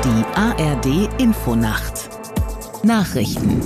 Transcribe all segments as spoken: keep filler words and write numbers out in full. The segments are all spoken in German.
Die A R D-Infonacht. Nachrichten.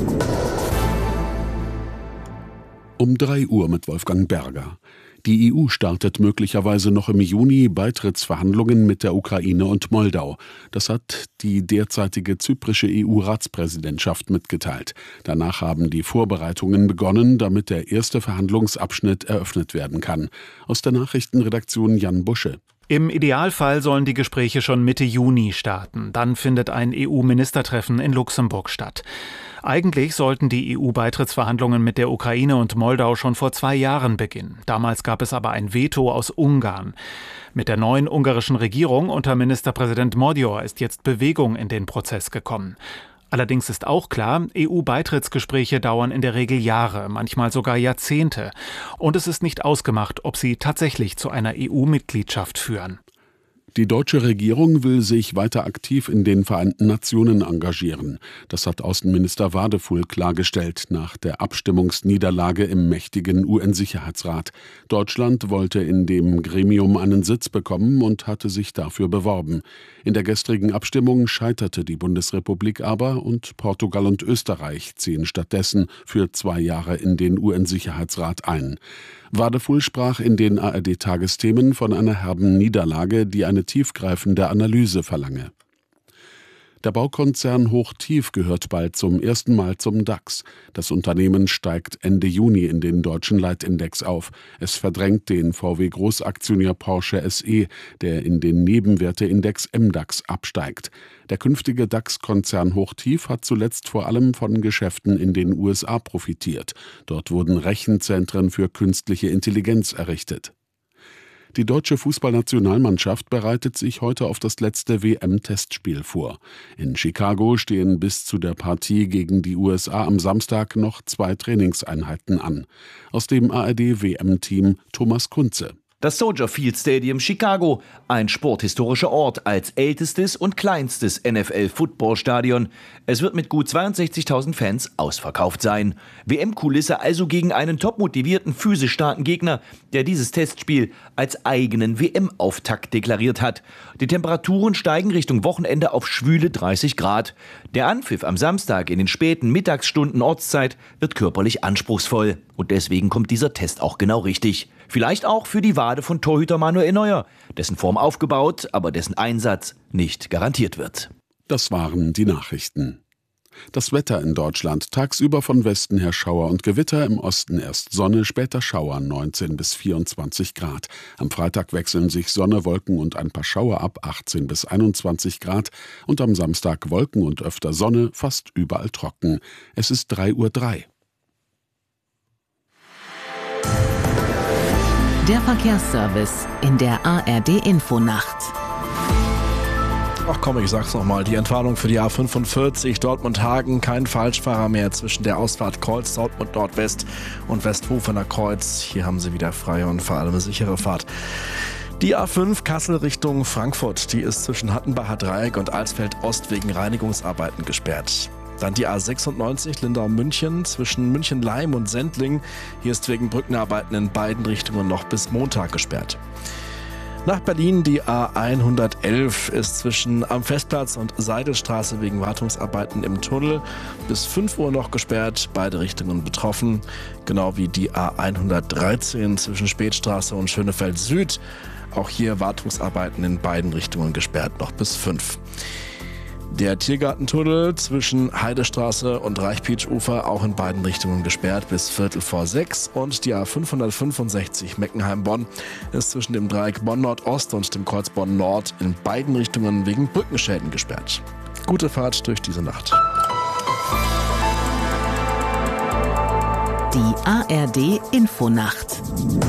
Um drei Uhr mit Wolfgang Berger. Die E U startet möglicherweise noch im Juni Beitrittsverhandlungen mit der Ukraine und Moldau. Das hat die derzeitige zyprische E U-Ratspräsidentschaft mitgeteilt. Danach haben die Vorbereitungen begonnen, damit der erste Verhandlungsabschnitt eröffnet werden kann. Aus der Nachrichtenredaktion Jan Busche. Im Idealfall sollen die Gespräche schon Mitte Juni starten. Dann findet ein E U-Ministertreffen in Luxemburg statt. Eigentlich sollten die E U-Beitrittsverhandlungen mit der Ukraine und Moldau schon vor zwei Jahren beginnen. Damals gab es aber ein Veto aus Ungarn. Mit der neuen ungarischen Regierung unter Ministerpräsident Magyar ist jetzt Bewegung in den Prozess gekommen. Allerdings ist auch klar, E U-Beitrittsgespräche dauern in der Regel Jahre, manchmal sogar Jahrzehnte. Und es ist nicht ausgemacht, ob sie tatsächlich zu einer E U-Mitgliedschaft führen. Die deutsche Regierung will sich weiter aktiv in den Vereinten Nationen engagieren. Das hat Außenminister Wadefuhl klargestellt nach der Abstimmungsniederlage im mächtigen U N-Sicherheitsrat. Deutschland wollte in dem Gremium einen Sitz bekommen und hatte sich dafür beworben. In der gestrigen Abstimmung scheiterte die Bundesrepublik aber und Portugal und Österreich ziehen stattdessen für zwei Jahre in den U N-Sicherheitsrat ein. Wadefuhl sprach in den A R D-Tagesthemen von einer herben Niederlage, die eine tiefgreifende Analyse verlange. Der Baukonzern Hochtief gehört bald zum ersten Mal zum DAX. Das Unternehmen steigt Ende Juni in den deutschen Leitindex auf. Es verdrängt den V W-Großaktionär Porsche S E, der in den Nebenwerteindex M DAX absteigt. Der künftige DAX-Konzern Hochtief hat zuletzt vor allem von Geschäften in den U S A profitiert. Dort wurden Rechenzentren für künstliche Intelligenz errichtet. Die deutsche Fußballnationalmannschaft bereitet sich heute auf das letzte W M-Testspiel vor. In Chicago stehen bis zu der Partie gegen die U S A am Samstag noch zwei Trainingseinheiten an. Aus dem A R D-W M-Team Thomas Kunze. Das Soldier Field Stadium Chicago, ein sporthistorischer Ort als ältestes und kleinstes N F L-Football-Stadion. Es wird mit gut zweiundsechzigtausend Fans ausverkauft sein. W M-Kulisse also gegen einen topmotivierten, physisch starken Gegner, der dieses Testspiel als eigenen W M-Auftakt deklariert hat. Die Temperaturen steigen Richtung Wochenende auf schwüle dreißig Grad. Der Anpfiff am Samstag in den späten Mittagsstunden Ortszeit wird körperlich anspruchsvoll. Und deswegen kommt dieser Test auch genau richtig. Vielleicht auch für die Wade von Torhüter Manuel Neuer, dessen Form aufgebaut, aber dessen Einsatz nicht garantiert wird. Das waren die Nachrichten. Das Wetter in Deutschland: tagsüber von Westen her Schauer und Gewitter, im Osten erst Sonne, später Schauer, neunzehn bis vierundzwanzig Grad. Am Freitag wechseln sich Sonne, Wolken und ein paar Schauer ab, achtzehn bis einundzwanzig Grad. Und am Samstag Wolken und öfter Sonne, fast überall trocken. Es ist drei Uhr drei. Der Verkehrsservice in der A R D-Infonacht. Ach komm, ich sag's nochmal, die Entfernung für die A fünfundvierzig Dortmund-Hagen, kein Falschfahrer mehr zwischen der Ausfahrt Kreuz Dortmund Nordwest und Westhofener Kreuz. Hier haben Sie wieder freie und vor allem sichere Fahrt. Die A fünf Kassel Richtung Frankfurt, die ist zwischen Hattenbacher Dreieck und Alsfeld Ost wegen Reinigungsarbeiten gesperrt. Dann die A sechsundneunzig Lindau-München zwischen München-Leim und Sendling. Hier ist wegen Brückenarbeiten in beiden Richtungen noch bis Montag gesperrt. Nach Berlin die A hundertelf ist zwischen am Festplatz und Seidelstraße wegen Wartungsarbeiten im Tunnel bis fünf Uhr noch gesperrt, beide Richtungen betroffen. Genau wie die A hundertdreizehn zwischen Spätstraße und Schönefeld Süd. Auch hier Wartungsarbeiten in beiden Richtungen gesperrt, noch bis fünf. Der Tiergartentunnel zwischen Heidestraße und Reichpietsch-Ufer auch in beiden Richtungen gesperrt bis Viertel vor sechs. Und die A fünfhundertfünfundsechzig Meckenheim-Bonn ist zwischen dem Dreieck Bonn-Nordost und dem Kreuz Bonn-Nord in beiden Richtungen wegen Brückenschäden gesperrt. Gute Fahrt durch diese Nacht. Die A R D-Infonacht.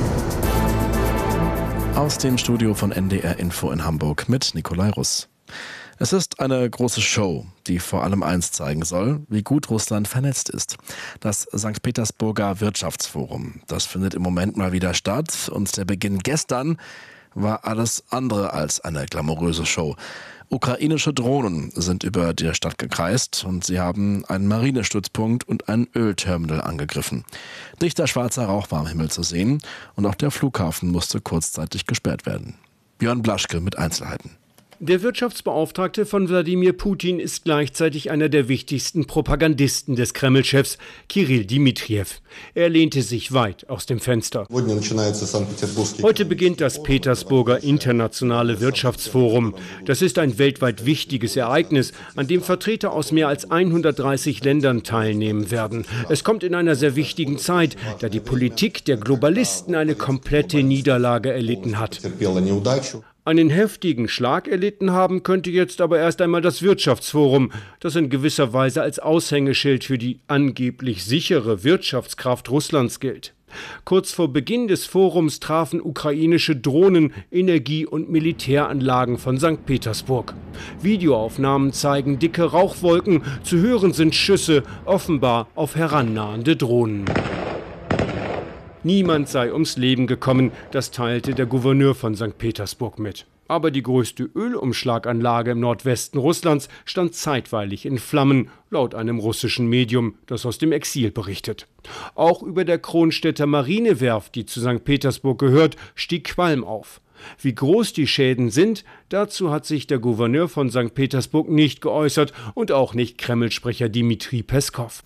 Aus dem Studio von N D R Info in Hamburg mit Nikolai Russ. Es ist eine große Show, die vor allem eins zeigen soll, wie gut Russland vernetzt ist. Das Sankt Petersburger Wirtschaftsforum, das findet im Moment mal wieder statt und der Beginn gestern war alles andere als eine glamouröse Show. Ukrainische Drohnen sind über die Stadt gekreist und sie haben einen Marinestützpunkt und ein Ölterminal angegriffen. Dichter schwarzer Rauch war am Himmel zu sehen und auch der Flughafen musste kurzzeitig gesperrt werden. Björn Blaschke mit Einzelheiten. Der Wirtschaftsbeauftragte von Wladimir Putin ist gleichzeitig einer der wichtigsten Propagandisten des Kreml-Chefs, Kirill Dmitriew. Er lehnte sich weit aus dem Fenster. Heute beginnt das Petersburger Internationale Wirtschaftsforum. Das ist ein weltweit wichtiges Ereignis, an dem Vertreter aus mehr als hundertdreißig Ländern teilnehmen werden. Es kommt in einer sehr wichtigen Zeit, da die Politik der Globalisten eine komplette Niederlage erlitten hat. Einen heftigen Schlag erlitten haben könnte jetzt aber erst einmal das Wirtschaftsforum, das in gewisser Weise als Aushängeschild für die angeblich sichere Wirtschaftskraft Russlands gilt. Kurz vor Beginn des Forums trafen ukrainische Drohnen Energie- und Militäranlagen von Sankt Petersburg. Videoaufnahmen zeigen dicke Rauchwolken, zu hören sind Schüsse, offenbar auf herannahende Drohnen. Niemand sei ums Leben gekommen, das teilte der Gouverneur von Sankt Petersburg mit. Aber die größte Ölumschlaganlage im Nordwesten Russlands stand zeitweilig in Flammen, laut einem russischen Medium, das aus dem Exil berichtet. Auch über der Kronstädter Marinewerft, die zu Sankt Petersburg gehört, stieg Qualm auf. Wie groß die Schäden sind, dazu hat sich der Gouverneur von Sankt Petersburg nicht geäußert und auch nicht Kreml-Sprecher Dmitri Peskov.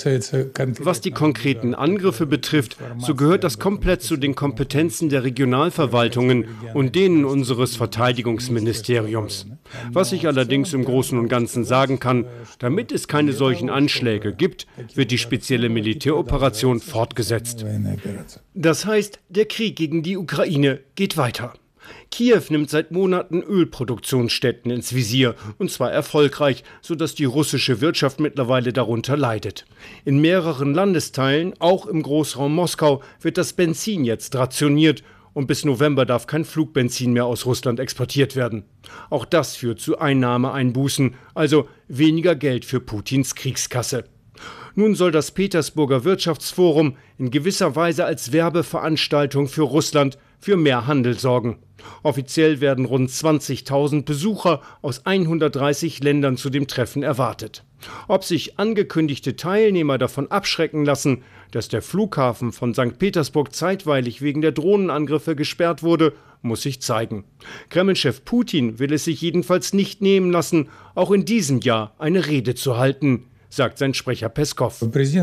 Was die konkreten Angriffe betrifft, so gehört das komplett zu den Kompetenzen der Regionalverwaltungen und denen unseres Verteidigungsministeriums. Was ich allerdings im Großen und Ganzen sagen kann, damit es keine solchen Anschläge gibt, wird die spezielle Militäroperation fortgesetzt. Das heißt, der Krieg gegen die Ukraine geht weiter. Kiew nimmt seit Monaten Ölproduktionsstätten ins Visier, und zwar erfolgreich, sodass die russische Wirtschaft mittlerweile darunter leidet. In mehreren Landesteilen, auch im Großraum Moskau, wird das Benzin jetzt rationiert und bis November darf kein Flugbenzin mehr aus Russland exportiert werden. Auch das führt zu Einnahmeeinbußen, also weniger Geld für Putins Kriegskasse. Nun soll das Petersburger Wirtschaftsforum in gewisser Weise als Werbeveranstaltung für Russland für mehr Handel sorgen. Offiziell werden rund zwanzigtausend Besucher aus hundertdreißig Ländern zu dem Treffen erwartet. Ob sich angekündigte Teilnehmer davon abschrecken lassen, dass der Flughafen von Sankt Petersburg zeitweilig wegen der Drohnenangriffe gesperrt wurde, muss sich zeigen. Kreml-Chef Putin will es sich jedenfalls nicht nehmen lassen, auch in diesem Jahr eine Rede zu halten, sagt sein Sprecher Peskov.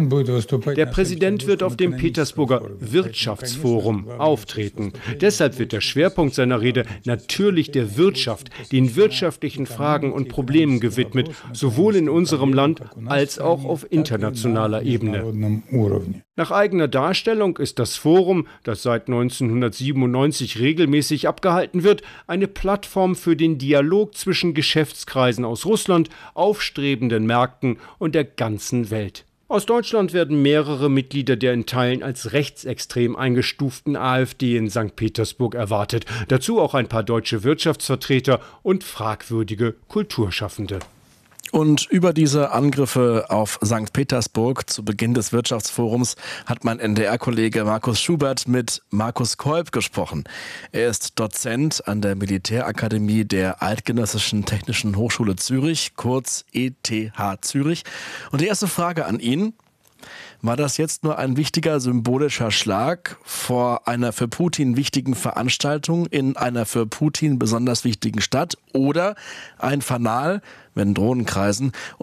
Der Präsident wird auf dem Petersburger Wirtschaftsforum auftreten. Deshalb wird der Schwerpunkt seiner Rede natürlich der Wirtschaft, den wirtschaftlichen Fragen und Problemen gewidmet, sowohl in unserem Land als auch auf internationaler Ebene. Nach eigener Darstellung ist das Forum, das seit neunzehnhundertsiebenundneunzig regelmäßig abgehalten wird, eine Plattform für den Dialog zwischen Geschäftskreisen aus Russland, aufstrebenden Märkten und der ganzen Welt. Aus Deutschland werden mehrere Mitglieder der in Teilen als rechtsextrem eingestuften AfD in Sankt Petersburg erwartet. Dazu auch ein paar deutsche Wirtschaftsvertreter und fragwürdige Kulturschaffende. Und über diese Angriffe auf Sankt Petersburg zu Beginn des Wirtschaftsforums hat mein N D R-Kollege Markus Schubert mit Markus Kolb gesprochen. Er ist Dozent an der Militärakademie der Eidgenössischen Technischen Hochschule Zürich, kurz E T H Zürich. Und die erste Frage an ihn: War das jetzt nur ein wichtiger symbolischer Schlag vor einer für Putin wichtigen Veranstaltung in einer für Putin besonders wichtigen Stadt oder ein Fanal, wenn Drohnen kreisen